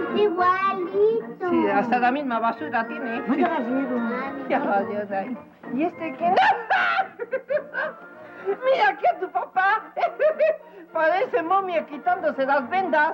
Igualito. Sí, hasta la misma basura tiene. No te hagas miedo. Ya, Dios, ay. ¿Y este quién? Mira que tu papá parece momia quitándose las vendas.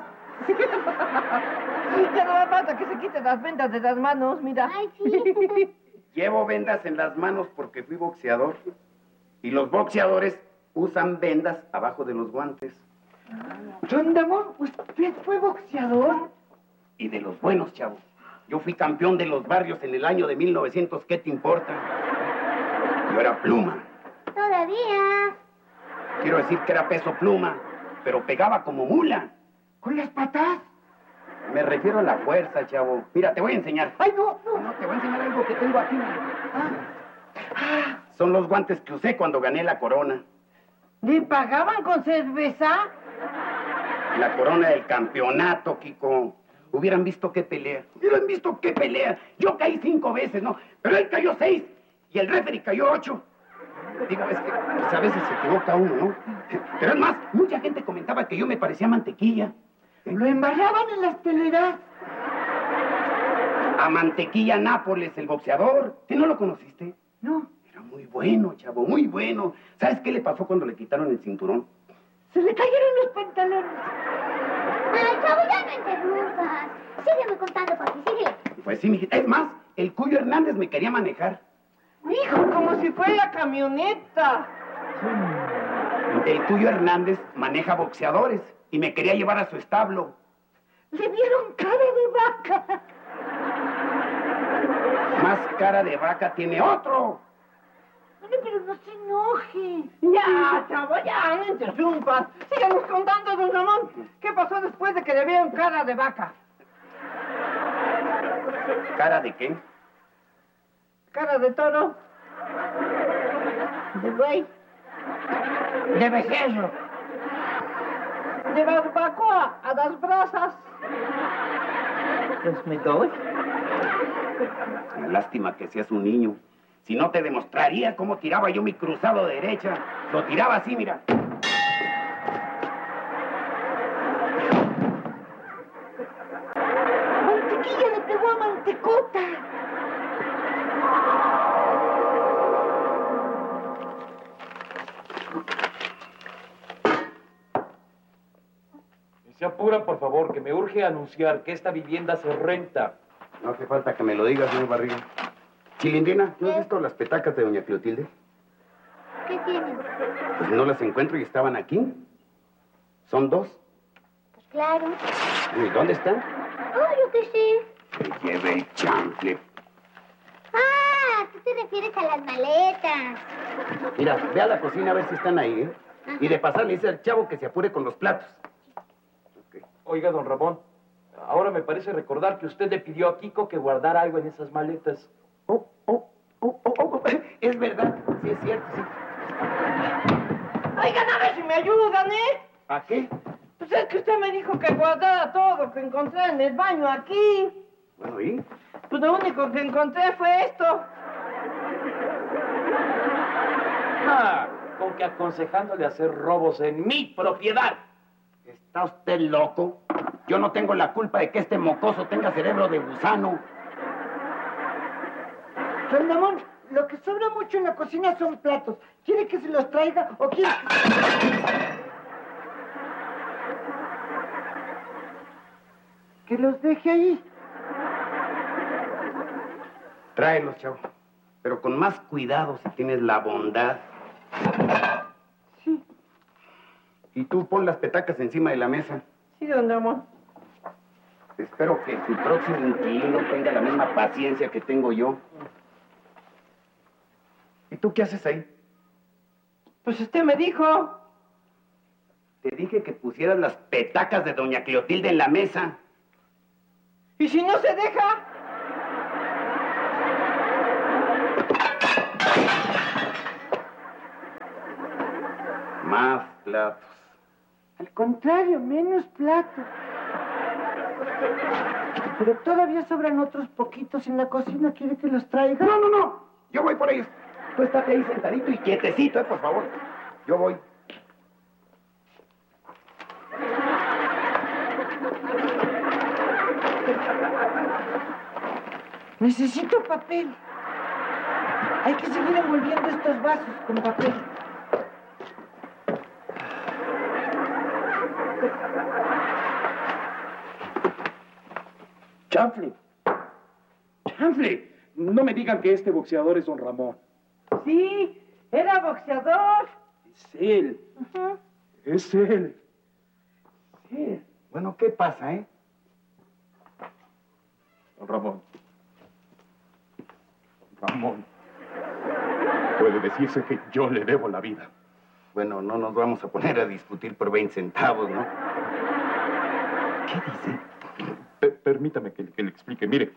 Ya no me falta que se quite las vendas de las manos, mira. Ay, sí. Llevo vendas en las manos porque fui boxeador. Y los boxeadores usan vendas abajo de los guantes. Don Ramón, ¿usted fue boxeador? Y de los buenos, chavo. Yo fui campeón de los barrios en el año de 1900, ¿qué te importa? Yo era pluma. Todavía. Quiero decir que era peso pluma, pero pegaba como mula. ¿Con las patas? Me refiero a la fuerza, chavo. Mira, te voy a enseñar. ¡Ay, no! No, te voy a enseñar algo que tengo aquí. Son los guantes que usé cuando gané la corona. ¿Le pagaban con cerveza? La corona del campeonato, Kiko. Hubieran visto qué pelea. Hubieran visto qué pelea. Yo caí 5 veces, ¿no? Pero él cayó 6. Y el referee cayó 8. Digo, es que pues, a veces se equivoca uno, ¿no? Pero es más, mucha gente comentaba que yo me parecía mantequilla. ¿Lo embarraban en las peleas? A Mantequilla Nápoles, el boxeador. ¿Tú no lo conociste? No. Era muy bueno, chavo, muy bueno. ¿Sabes qué le pasó cuando le quitaron el cinturón? Se le cayeron los pantalones. Ay, chavo, ya no interrumpas. Sígueme contando, papi, síguele. Pues sí, mijita. Es más, el Cuyo Hernández me quería manejar. Hijo, como si fuera camioneta. El Cuyo Hernández maneja boxeadores y me quería llevar a su establo. Le vieron cara de vaca. Más cara de vaca tiene otro. Bueno, pero no se enoje. Ya, chavo, ya, no interrumpas. Síganos contando, don Ramón. ¿Qué pasó después de que le vieron cara de vaca? ¿Cara de qué? Cara de toro. De buey. De becerro. De barbacoa a las brasas. Pues me doy. Lástima que seas un niño. Si no te demostraría cómo tiraba yo mi cruzado de derecha. Lo tiraba así, mira. Mantequilla le pegó a Mantecota. Se apura, por favor, que me urge anunciar que esta vivienda se renta. No hace falta que me lo digas, señor Barriga. Chilindrina, ¿no has visto las petacas de doña Clotilde? ¿Qué tienen? Pues no las encuentro y estaban aquí. Son 2. Pues claro. ¿Y dónde están? Oh, yo qué sé. Que lleve el chanfle. Ah, tú te refieres a las maletas. Mira, ve a la cocina a ver si están ahí, ¿eh? Ajá. Y de pasar le dice al chavo que se apure con los platos. Oiga, don Ramón, ahora me parece recordar que usted le pidió a Kiko que guardara algo en esas maletas. Es verdad, sí es cierto, sí. Oigan, a ver si me ayudan, ¿eh? ¿A qué? Pues es que usted me dijo que guardara todo lo que encontré en el baño aquí. Bueno, ¿y? Pues lo único que encontré fue esto. Ah, con que aconsejándole hacer robos en mi propiedad. ¿Está usted loco? Yo no tengo la culpa de que este mocoso tenga cerebro de gusano. Don Ramón, lo que sobra mucho en la cocina son platos. ¿Quiere que se los traiga o quiere que los deje ahí? Tráelos, chavo. Pero con más cuidado si tienes la bondad. Sí. Y tú pon las petacas encima de la mesa. Sí, don Ramón. Espero que tu próximo inquilino tenga la misma paciencia que tengo yo. ¿Y tú qué haces ahí? Pues usted me dijo. Te dije que pusieras las petacas de doña Clotilde en la mesa. ¿Y si no se deja? Más platos. Al contrario, menos platos. Pero todavía sobran otros poquitos en la cocina. ¿Quiere que los traiga? No, no, no. Yo voy por ellos. Tú estate ahí sentadito y quietecito, por favor. Yo voy. Necesito papel. Hay que seguir envolviendo estos vasos con papel. Chanfle. Chanfle. No me digan que este boxeador es don Ramón. Sí, era boxeador. Es él. Es él. Sí. Bueno, ¿qué pasa, Don Ramón. Ramón. Puede decirse que yo le debo la vida. Bueno, no nos vamos a poner a discutir por 20 centavos, ¿no? ¿Qué dice? Permítame que le explique. Mire,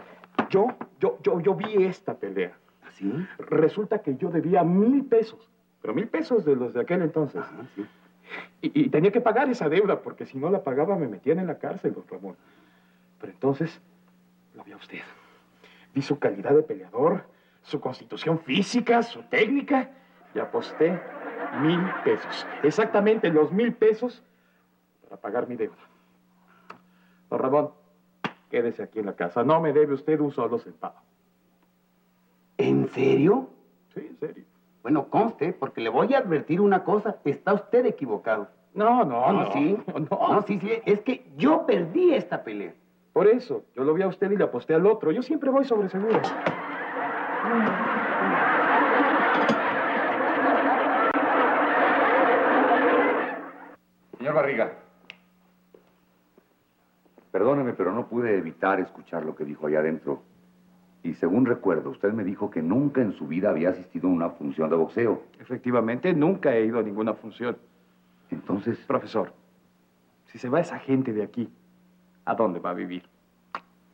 yo vi esta pelea. ¿Sí? Resulta que yo debía 1,000 pesos. Pero 1,000 pesos de los de aquel entonces. Ajá, sí. Y tenía que pagar esa deuda, porque si no la pagaba me metían en la cárcel, don Ramón. Pero entonces, lo vi a usted. Vi su calidad de peleador, su constitución física, su técnica, y aposté 1,000 pesos. Exactamente los 1,000 pesos para pagar mi deuda. Don Ramón, quédese aquí en la casa. No me debe usted un solo centavo. ¿En serio? Sí, en serio. Bueno, conste, porque le voy a advertir una cosa. Está usted equivocado. No. Sí. No, sí. Es que yo perdí esta pelea. Por eso, yo lo vi a usted y le aposté al otro. Yo siempre voy sobre seguro. Señor Barriga. Perdóneme, pero no pude evitar escuchar lo que dijo allá adentro. Y según recuerdo, usted me dijo que nunca en su vida había asistido a una función de boxeo. Efectivamente, nunca he ido a ninguna función. Entonces, Profesor, si se va esa gente de aquí, ¿a dónde va a vivir?